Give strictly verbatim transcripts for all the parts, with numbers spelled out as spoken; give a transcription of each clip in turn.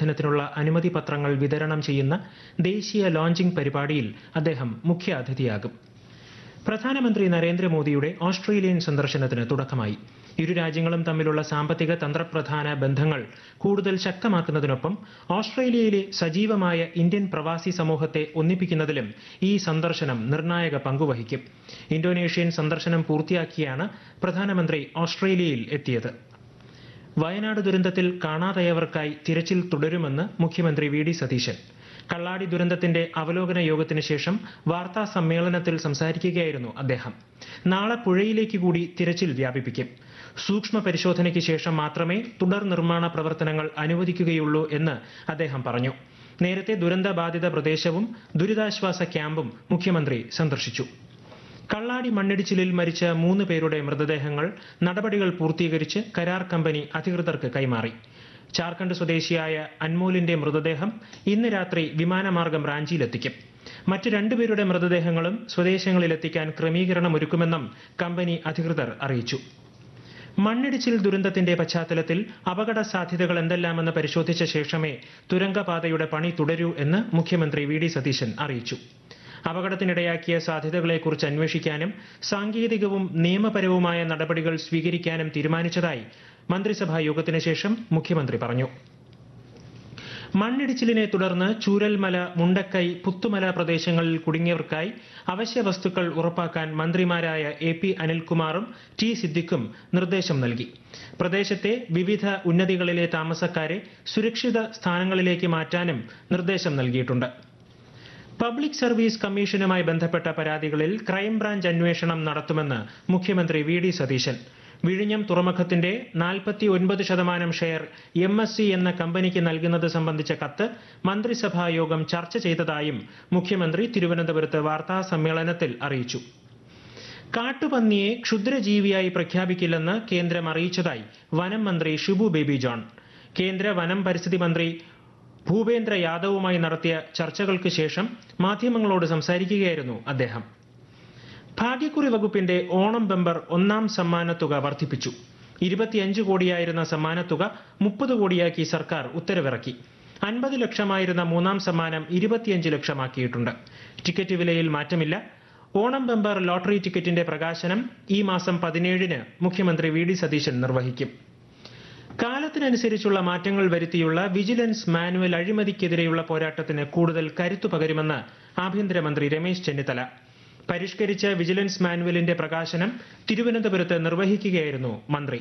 ഇന്ധനത്തിനുള്ള അനുമതി പത്രങ്ങൾ വിതരണം ചെയ്യുന്ന ദേശീയ ലോഞ്ചിംഗ് പരിപാടിയിൽ അദ്ദേഹം മുഖ്യാതിഥിയാകും. പ്രധാനമന്ത്രി നരേന്ദ്രമോദിയുടെ ഓസ്ട്രേലിയൻ സന്ദർശനത്തിന് തുടക്കമായി. ഇരു രാജ്യങ്ങളും തമ്മിലുള്ള സാമ്പത്തിക തന്ത്രപ്രധാന ബന്ധങ്ങൾ കൂടുതൽ ശക്തമാക്കുന്നതിനൊപ്പം ഓസ്ട്രേലിയയിലെ സജീവമായ ഇന്ത്യൻ പ്രവാസി സമൂഹത്തെ ഒന്നിപ്പിക്കുന്നതിലും ഈ സന്ദർശനം നിർണായക പങ്കുവഹിക്കും. ഇന്തോനേഷ്യൻ സന്ദർശനം പൂർത്തിയാക്കിയാണ് പ്രധാനമന്ത്രി ഓസ്ട്രേലിയയിൽ എത്തിയത്. വയനാട് ദുരന്തത്തിൽ കാണാതായവർക്കായി തിരച്ചിൽ തുടരുമെന്ന് മുഖ്യമന്ത്രി വി ഡി സതീശൻ. കള്ളാടി ദുരന്തത്തിന്റെ അവലോകന യോഗത്തിന് ശേഷം വാർത്താ സമ്മേളനത്തിൽ സംസാരിക്കുകയായിരുന്നു അദ്ദേഹം. നാളെ പുഴയിലേക്ക് കൂടി തിരച്ചിൽ വ്യാപിപ്പിക്കും. സൂക്ഷ്മ പരിശോധനയ്ക്ക് ശേഷം മാത്രമേ തുടർ നിർമ്മാണ പ്രവർത്തനങ്ങൾ അനുവദിക്കുകയുള്ളൂ എന്ന് അദ്ദേഹം പറഞ്ഞു. നേരത്തെ ദുരന്തബാധിത പ്രദേശവും ദുരിതാശ്വാസ ക്യാമ്പും മുഖ്യമന്ത്രി സന്ദർശിച്ചു. കള്ളാടി മണ്ണിടിച്ചിലിൽ മരിച്ച മൂന്ന് പേരുടെ മൃതദേഹങ്ങൾ നടപടികൾ പൂർത്തീകരിച്ച് കരാർ കമ്പനി അധികൃതർക്ക് കൈമാറി. ജാർഖണ്ഡ് സ്വദേശിയായ അൻമോലിന്റെ മൃതദേഹം ഇന്ന് രാത്രി വിമാനമാർഗം റാഞ്ചിയിലെത്തിക്കും. മറ്റ് രണ്ടുപേരുടെ മൃതദേഹങ്ങളും സ്വദേശങ്ങളിലെത്തിക്കാൻ ക്രമീകരണമൊരുക്കുമെന്നും കമ്പനി അധികൃതർ അറിയിച്ചു. മണ്ണിടിച്ചിൽ ദുരന്തത്തിന്റെ പശ്ചാത്തലത്തിൽ അപകട സാധ്യതകൾ എന്തെല്ലാമെന്ന് പരിശോധിച്ച ശേഷമേ തുരങ്കപാതയുടെ പണി തുടരൂ എന്ന് മുഖ്യമന്ത്രി വി ഡി സതീശൻ അറിയിച്ചു. അപകടത്തിനിടയാക്കിയ സാധ്യതകളെക്കുറിച്ച് അന്വേഷിക്കാനും സാങ്കേതികവും നിയമപരവുമായ നടപടികൾ സ്വീകരിക്കാനും തീരുമാനിച്ചതായി മന്ത്രിസഭാ യോഗത്തിന് ശേഷം മുഖ്യമന്ത്രി പറഞ്ഞു. മണ്ണിടിച്ചിലിനെ തുടർന്ന് ചൂരൽമല, മുണ്ടക്കൈ, പുത്തുമല പ്രദേശങ്ങളിൽ കുടുങ്ങിയവർക്കായി അവശ്യ വസ്തുക്കൾ ഉറപ്പാക്കാൻ മന്ത്രിമാരായ എ പി അനിൽകുമാറും ടി സിദ്ദിഖും നിർദ്ദേശം നൽകി. പ്രദേശത്തെ വിവിധ ഉന്നതികളിലെ താമസക്കാരെ സുരക്ഷിത സ്ഥാനങ്ങളിലേക്ക് മാറ്റാനും നിർദ്ദേശം നൽകിയിട്ടുണ്ട്. പബ്ലിക് സർവീസ് കമ്മീഷനുമായി ബന്ധപ്പെട്ട പരാതികളിൽ ക്രൈംബ്രാഞ്ച് അന്വേഷണം നടത്തുമെന്ന് മുഖ്യമന്ത്രി വി ഡി സതീശൻ. വിഴിഞ്ഞം തുറമുഖത്തിന്റെ നാൽപ്പത്തി ഒൻപത് ശതമാനം ഷെയർ എം എസ് സി എന്ന കമ്പനിക്ക് നൽകുന്നത് സംബന്ധിച്ച കത്ത് മന്ത്രിസഭാ യോഗം ചർച്ച ചെയ്തതായും മുഖ്യമന്ത്രി തിരുവനന്തപുരത്ത് വാർത്താ സമ്മേളനത്തിൽ അറിയിച്ചു. കാട്ടുപന്നിയെ ക്ഷുദ്രജീവിയായി പ്രഖ്യാപിക്കില്ലെന്ന് കേന്ദ്രം അറിയിച്ചതായി വനം മന്ത്രി ഷിബു ബേബി ജോൺ. കേന്ദ്ര വനം പരിസ്ഥിതി മന്ത്രി ഭൂപേന്ദ്ര യാദവുമായി നടത്തിയ ചർച്ചകൾക്ക് ശേഷം മാധ്യമങ്ങളോട് സംസാരിക്കുകയായിരുന്നു അദ്ദേഹം. ഭാഗ്യക്കുറി വകുപ്പിന്റെ ഓണം ബമ്പർ ഒന്നാം സമ്മാനത്തുക വർദ്ധിപ്പിച്ചു. ഇരുപത്തിയഞ്ച് കോടിയായിരുന്ന സമ്മാനത്തുക മുപ്പത് കോടിയാക്കി സർക്കാർ ഉത്തരവിറക്കി. അൻപത് ലക്ഷമായിരുന്ന മൂന്നാം സമ്മാനം ഇരുപത്തിയഞ്ച് ലക്ഷമാക്കിയിട്ടുണ്ട്. ടിക്കറ്റ് വിലയിൽ മാറ്റമില്ല. ഓണം ബമ്പർ ലോട്ടറി ടിക്കറ്റിന്റെ പ്രകാശനം ഈ മാസം പതിനേഴിന് മുഖ്യമന്ത്രി വി ഡി സതീശൻ നിർവഹിക്കും. കാലത്തിനനുസരിച്ചുള്ള മാറ്റങ്ങൾ വരുത്തിയുള്ള വിജിലൻസ് മാനുവൽ അഴിമതിക്കെതിരെയുള്ള പോരാട്ടത്തിന് കൂടുതൽ കരുത്തു പകരുമെന്ന് ആഭ്യന്തരമന്ത്രി രമേശ് ചെന്നിത്തല. പരിഷ്കരിച്ച വിജിലൻസ് മാനുവലിന്റെ പ്രകാശനം തിരുവനന്തപുരത്ത് നിർവഹിക്കുകയായിരുന്നു മന്ത്രി.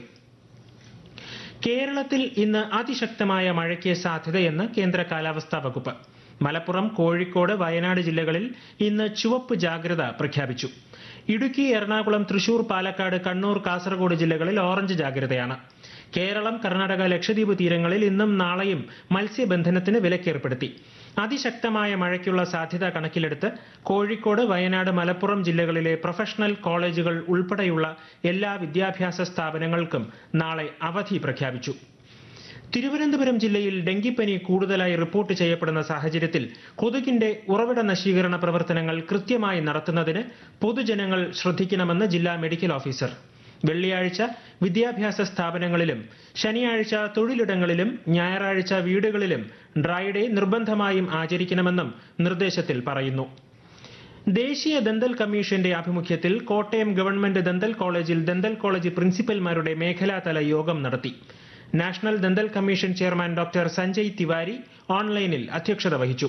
കേരളത്തിൽ ഇന്ന് അതിശക്തമായ മഴയ്ക്ക് സാധ്യതയെന്ന് കേന്ദ്ര കാലാവസ്ഥാ വകുപ്പ്. മലപ്പുറം, കോഴിക്കോട്, വയനാട് ജില്ലകളിൽ ഇന്ന് ചുവപ്പ് ജാഗ്രത പ്രഖ്യാപിച്ചു. ഇടുക്കി, എറണാകുളം, തൃശൂർ, പാലക്കാട്, കണ്ണൂർ, കാസർഗോഡ് ജില്ലകളിൽ ഓറഞ്ച് ജാഗ്രതയാണ്. കേരളം, കർണാടക, ലക്ഷദ്വീപ് തീരങ്ങളിൽ ഇന്നും നാളെയും മത്സ്യബന്ധനത്തിന് വിലക്കേർപ്പെടുത്തി. അതിശക്തമായ മഴയ്ക്കുള്ള സാധ്യത കണക്കിലെടുത്ത് കോഴിക്കോട്, വയനാട്, മലപ്പുറം ജില്ലകളിലെ പ്രൊഫഷണൽ കോളേജുകൾ ഉൾപ്പെടെയുള്ള എല്ലാ വിദ്യാഭ്യാസ സ്ഥാപനങ്ങൾക്കും നാളെ അവധി പ്രഖ്യാപിച്ചു. തിരുവനന്തപുരം ജില്ലയിൽ ഡെങ്കിപ്പനി കൂടുതലായി റിപ്പോർട്ട് ചെയ്യപ്പെടുന്ന സാഹചര്യത്തിൽ കൊതുകിന്റെ ഉറവിട നശീകരണ പ്രവർത്തനങ്ങൾ കൃത്യമായി നടത്തുന്നതിന് പൊതുജനങ്ങൾ ശ്രദ്ധിക്കണമെന്ന് ജില്ലാ മെഡിക്കൽ ഓഫീസർ. വെള്ളിയാഴ്ച വിദ്യാഭ്യാസ സ്ഥാപനങ്ങളിലും ശനിയാഴ്ച തൊഴിലിടങ്ങളിലും ഞായറാഴ്ച വീടുകളിലും ഡ്രൈ ഡേ നിർബന്ധമായും ആചരിക്കണമെന്നും നിർദ്ദേശത്തിൽ പറയുന്നു. ദേശീയ ദന്തൽ കമ്മീഷന്റെ ആഭിമുഖ്യത്തിൽ കോട്ടയം ഗവൺമെന്റ് ദന്തൽ കോളേജിൽ ദന്തൽ കോളേജ് പ്രിൻസിപ്പൽമാരുടെ മേഖലാതല യോഗം നടത്തി. National dental commission chairman doctor Sanjay Tiwari ഓൺലൈനിൽ അധ്യക്ഷത വഹിച്ചു.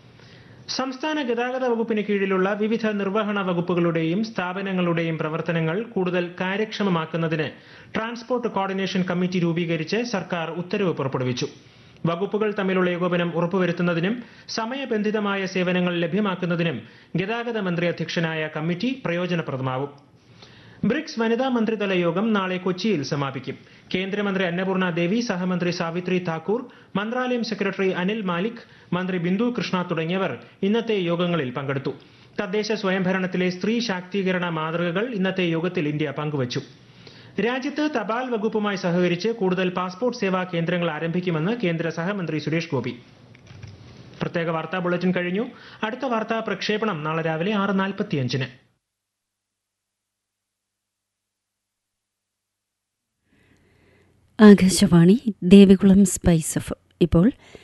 സംസ്ഥാന ഗതാഗത വകുപ്പിന് കീഴിലുള്ള വിവിധ നിർവഹണ വകുപ്പുകളുടെയും സ്ഥാപനങ്ങളുടെയും പ്രവർത്തനങ്ങൾ കൂടുതൽ കാര്യക്ഷമമാക്കുന്നതിന് ട്രാൻസ്പോർട്ട് കോർഡിനേഷൻ കമ്മിറ്റി രൂപീകരിച്ച് സർക്കാർ ഉത്തരവ് പുറപ്പെടുവിച്ചു. വകുപ്പുകൾ തമ്മിലുള്ള ഏകോപനം ഉറപ്പുവരുത്തുന്നതിനും സമയബന്ധിതമായ സേവനങ്ങൾ ലഭ്യമാക്കുന്നതിനും ഗതാഗത മന്ത്രി അധ്യക്ഷനായ കമ്മിറ്റി പ്രയോജനപ്രദമാവും. ബ്രിക്സ് വനിതാ മന്ത്രിതല യോഗം നാളെ കൊച്ചിയിൽ സമാപിക്കും. കേന്ദ്രമന്ത്രി അന്നപൂർണ ദേവി, സഹമന്ത്രി സാവിത്രി താക്കൂർ, മന്ത്രാലയം സെക്രട്ടറി അനിൽ മാലിക്, മന്ത്രി ബിന്ദു കൃഷ്ണ തുടങ്ങിയവർ ഇന്നത്തെ യോഗങ്ങളിൽ പങ്കെടുത്തു. തദ്ദേശ സ്വയംഭരണത്തിലെ സ്ത്രീ ശാക്തീകരണ മാതൃകകൾ ഇന്നത്തെ യോഗത്തിൽ ഇന്ത്യ പങ്കുവച്ചു. രാജ്യത്ത് തപാൽ വകുപ്പുമായി സഹകരിച്ച് കൂടുതൽ പാസ്പോർട്ട് സേവാ കേന്ദ്രങ്ങൾ ആരംഭിക്കുമെന്ന് കേന്ദ്ര സഹമന്ത്രി സുരേഷ് ഗോപി. പ്രത്യേക വാർത്താ ബുള്ളറ്റിൻ കഴിഞ്ഞു. അടുത്ത വാർത്താ പ്രക്ഷേപണം നാളെ രാവിലെ ആറ് നാൽപ്പത്തിയഞ്ചിന്. Akashvani Devikulam spice F. ഇപ്പോൾ